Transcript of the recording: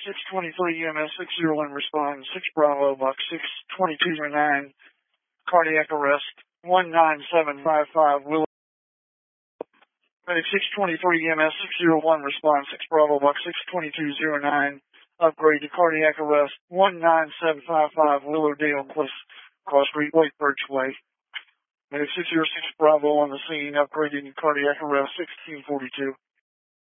623 EMS 601 respond 6 Bravo Box 62209 cardiac arrest 19755 Willow. Medic 623 EMS 601 respond 6 Bravo Box 62209 upgrade to cardiac arrest 19755 Willowdale Cross Street Lake Birchway. Medic 606 Bravo on the scene upgrading to cardiac arrest 1642.